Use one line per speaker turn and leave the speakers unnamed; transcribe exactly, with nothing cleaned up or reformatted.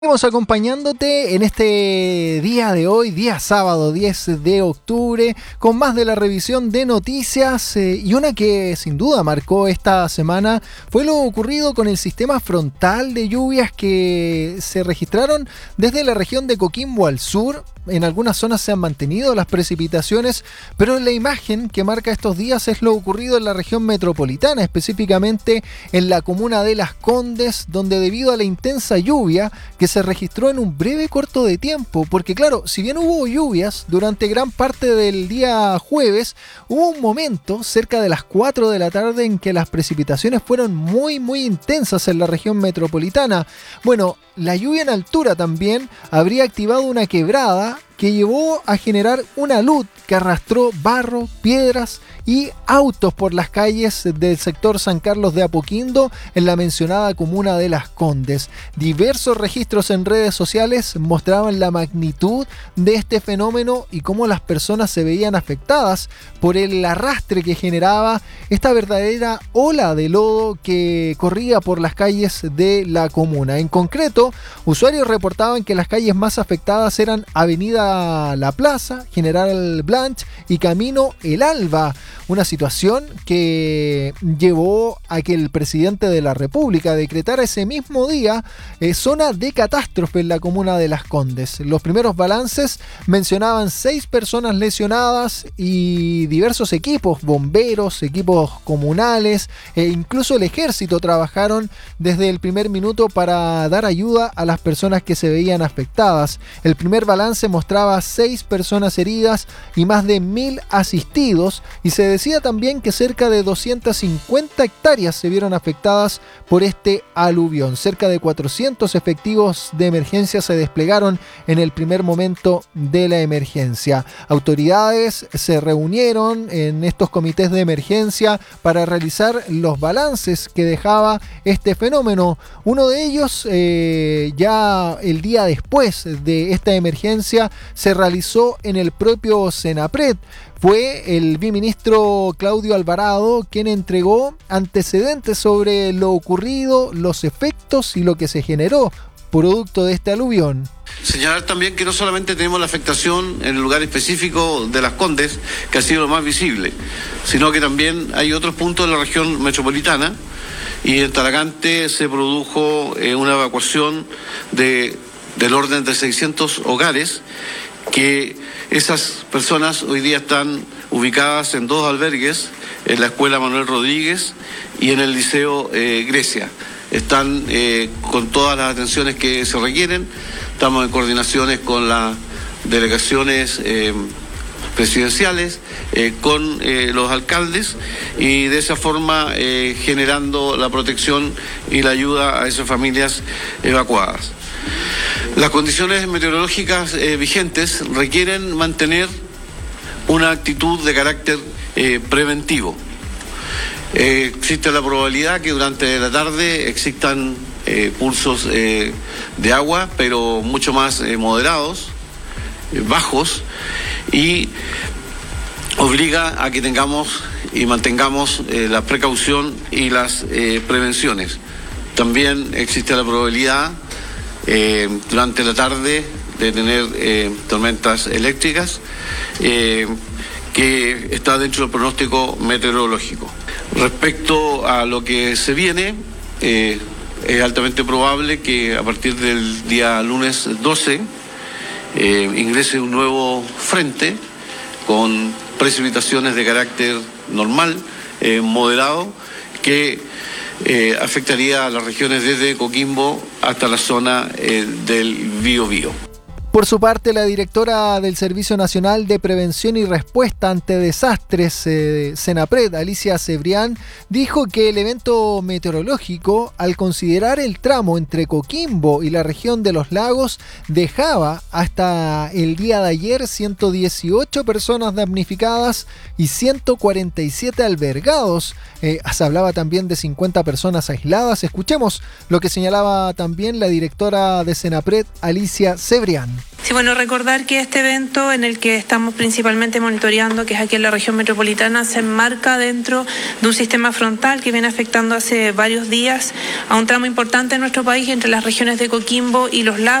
Estamos acompañándote en este día de hoy, día sábado diez de octubre, con más de la revisión de noticias eh, y una que sin duda marcó esta semana fue lo ocurrido con el sistema frontal de lluvias que se registraron desde la región de Coquimbo al sur. En algunas zonas se han mantenido las precipitaciones, pero la imagen que marca estos días es lo ocurrido en la región metropolitana, específicamente en la comuna de Las Condes, donde debido a la intensa lluvia que se registró en un breve corto de tiempo, porque claro, si bien hubo lluvias durante gran parte del día jueves, hubo un momento cerca de las cuatro de la tarde en que las precipitaciones fueron muy muy intensas en la región metropolitana. Bueno, la lluvia en altura también habría activado una quebrada que llevó a generar una luz que arrastró barro, piedras y autos por las calles del sector San Carlos de Apoquindo en la mencionada comuna de Las Condes. Diversos registros en redes sociales mostraban la magnitud de este fenómeno y cómo las personas se veían afectadas por el arrastre que generaba esta verdadera ola de lodo que corría por las calles de la comuna. En concreto, usuarios reportaban que las calles más afectadas eran Avenida La Plaza, General Blanch y Camino El Alba, una situación que llevó a que el presidente de la República decretara ese mismo día eh, zona de catástrofe en la comuna de Las Condes. Los primeros balances mencionaban seis personas lesionadas y diversos equipos, bomberos, equipos comunales e incluso el ejército trabajaron desde el primer minuto para dar ayuda a las personas que se veían afectadas. El primer balance mostraba seis personas heridas y más de mil asistidos, y se decía también que cerca de doscientas cincuenta hectáreas se vieron afectadas por este aluvión. Cerca de cuatrocientos efectivos de emergencia se desplegaron en el primer momento de la emergencia. Autoridades se reunieron en estos comités de emergencia para realizar los balances que dejaba este fenómeno. Uno de ellos, eh, ya el día después de esta emergencia, se realizó en el propio Senapred. Fue el viceministro Claudio Alvarado quien entregó antecedentes sobre lo ocurrido, los efectos y lo que se generó producto de este aluvión.
Señalar también que no solamente tenemos la afectación en el lugar específico de Las Condes, que ha sido lo más visible, sino que también hay otros puntos de la región metropolitana, y en Talagante se produjo eh, una evacuación de, del orden de seiscientos hogares, que esas personas hoy día están ubicadas en dos albergues, en la Escuela Manuel Rodríguez y en el Liceo eh, Grecia. Están eh, con todas las atenciones que se requieren. Estamos en coordinaciones con las delegaciones eh, presidenciales, eh, con eh, los alcaldes, y de esa forma eh, generando la protección y la ayuda a esas familias evacuadas. Las condiciones meteorológicas eh, vigentes requieren mantener una actitud de carácter eh, preventivo. Eh, existe la probabilidad que durante la tarde existan eh, pulsos eh, de agua, pero mucho más eh, moderados, eh, bajos, y obliga a que tengamos y mantengamos eh, la precaución y las eh, prevenciones. También existe la probabilidad eh, durante la tarde de tener eh, tormentas eléctricas, eh, que está dentro del pronóstico meteorológico. Respecto a lo que se viene, eh, es altamente probable que a partir del día lunes doce eh, ingrese un nuevo frente con precipitaciones de carácter normal, eh, moderado, que eh, afectaría a las regiones desde Coquimbo hasta la zona eh, del Biobío.
Por su parte, la directora del Servicio Nacional de Prevención y Respuesta ante Desastres, eh, Senapred, Alicia Cebrián, dijo que el evento meteorológico, al considerar el tramo entre Coquimbo y la región de los lagos, dejaba hasta el día de ayer ciento dieciocho personas damnificadas y ciento cuarenta y siete albergados. Eh, se hablaba también de cincuenta personas aisladas. Escuchemos lo que señalaba también la directora de Senapred, Alicia Cebrián.
Sí, bueno, recordar que este evento en el que estamos principalmente monitoreando, que es aquí en la región metropolitana, se enmarca dentro de un sistema frontal que viene afectando hace varios días a un tramo importante de nuestro país entre las regiones de Coquimbo y Los Lagos.